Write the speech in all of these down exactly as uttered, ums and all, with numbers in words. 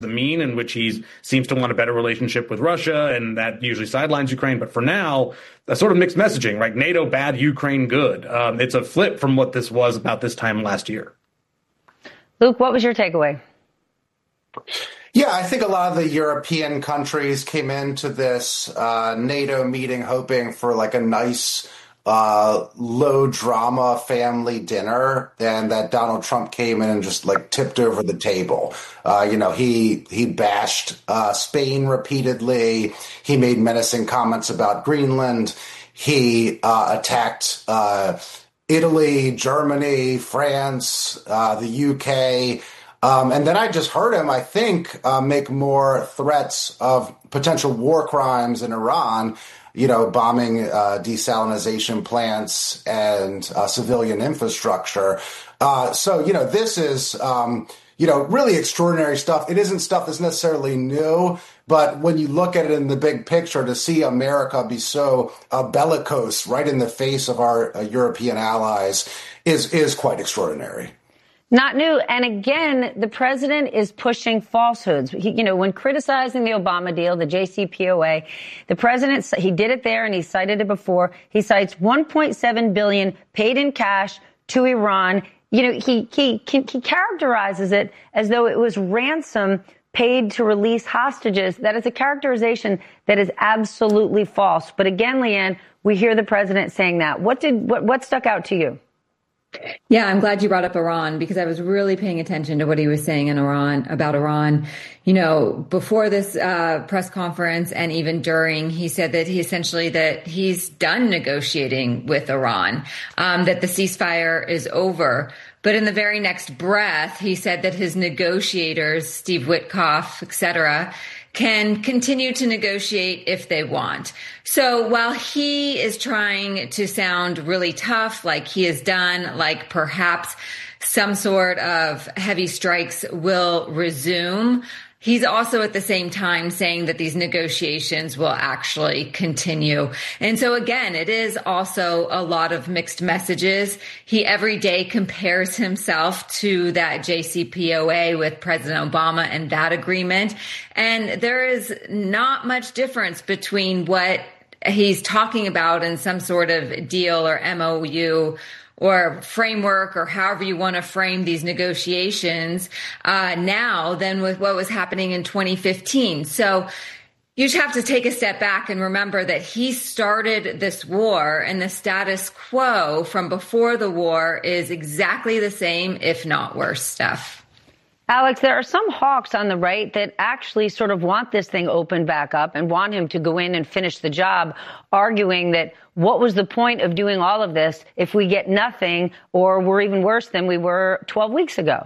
the mean in which he seems to want a better relationship with Russia, and that usually sidelines Ukraine. But for now, a sort of mixed messaging, right? NATO bad, Ukraine good. Um, it's a flip from what this was about this time last year. Luke, what was your takeaway? Yeah, I think a lot of the European countries came into this uh, NATO meeting hoping for like a nice uh, low drama family dinner, and that Donald Trump came in and just like tipped over the table. Uh, you know, he he bashed uh, Spain repeatedly. He made menacing comments about Greenland. He uh, attacked uh, Italy, Germany, France, uh, the U K. Um, and then I just heard him, I think, uh, make more threats of potential war crimes in Iran, you know, bombing uh, desalination plants and uh, civilian infrastructure. Uh, so, you know, this is, um, you know, really extraordinary stuff. It isn't stuff that's necessarily new, but when you look at it in the big picture, to see America be so uh, bellicose right in the face of our uh, European allies is is quite extraordinary. Not new. And again, the president is pushing falsehoods. He, you know, when criticizing the Obama deal, the J C P O A, the president, he did it there and he cited it before. He cites one point seven billion dollars paid in cash to Iran. You know, he, he, he characterizes it as though it was ransom paid to release hostages. That is a characterization that is absolutely false. But again, Leanne, we hear the president saying that. What did, what, what stuck out to you? Yeah, I'm glad you brought up Iran, because I was really paying attention to what he was saying in Iran about Iran. You know, before this uh, press conference and even during, he said that he essentially that he's done negotiating with Iran, um, that the ceasefire is over. But in the very next breath, he said that his negotiators, Steve Witkoff, et cetera, can continue to negotiate if they want. So while he is trying to sound really tough, like he has done, like perhaps some sort of heavy strikes will resume, he's also at the same time saying that these negotiations will actually continue. And so again, it is also a lot of mixed messages. He every day compares himself to that J C P O A with President Obama and that agreement. And there is not much difference between what he's talking about in some sort of deal or M O U or framework, or however you want to frame these negotiations uh, now than with what was happening in twenty fifteen. So you just have to take a step back and remember that he started this war, and the status quo from before the war is exactly the same, if not worse, Steph. Alex, there are some hawks on the right that actually sort of want this thing opened back up and want him to go in and finish the job, arguing that what was the point of doing all of this if we get nothing, or we're even worse than we were twelve weeks ago?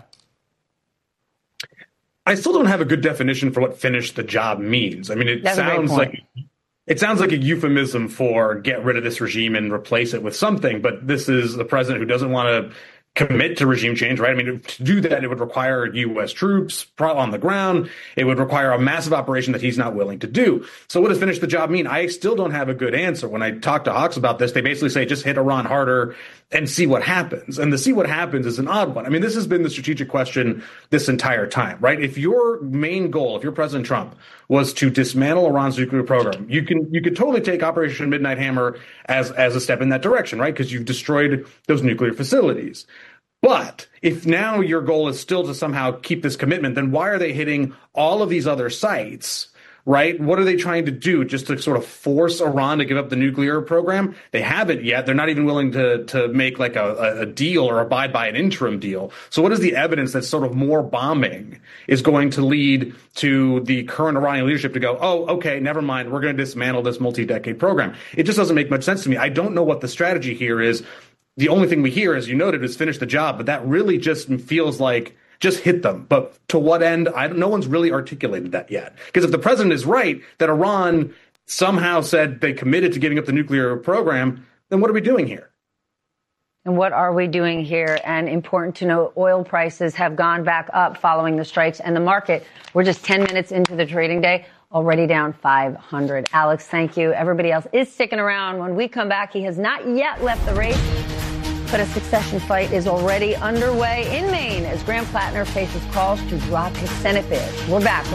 I still don't have a good definition for what finish the job means. I mean, it That's sounds like it sounds like a euphemism for get rid of this regime and replace it with something. But this is the president who doesn't want to commit to regime change, right? I mean, to do that, it would require U S troops on the ground. It would require a massive operation that he's not willing to do. So what does finish the job mean? I still don't have a good answer. When I talk to hawks about this, they basically say, just hit Iran harder and see what happens. And the see what happens is an odd one. I mean, this has been the strategic question this entire time, right? If your main goal, if you're President Trump, was to dismantle Iran's nuclear program, you can you could totally take Operation Midnight Hammer as, as a step in that direction, right? Because you've destroyed those nuclear facilities. But if now your goal is still to somehow keep this commitment, then why are they hitting all of these other sites, right? What are they trying to do? Just to sort of force Iran to give up the nuclear program? They haven't yet. They're not even willing to, to make like a, a deal or abide by an interim deal. So what is the evidence that sort of more bombing is going to lead to the current Iranian leadership to go, oh, okay, never mind, we're going to dismantle this multi-decade program? It just doesn't make much sense to me. I don't know what the strategy here is. The only thing we hear, as you noted, is finish the job. But that really just feels like just hit them. But to what end? I don't, no one's really articulated that yet. Because if the president is right that Iran somehow said they committed to giving up the nuclear program, then what are we doing here? And what are we doing here? And important to note, oil prices have gone back up following the strikes, and the market, we're just ten minutes into the trading day, already down five hundred. Alex, thank you. Everybody else is sticking around. When we come back, he has not yet left the race. But a succession fight is already underway in Maine as Graham Plattner faces calls to drop his Senate bid. We're back.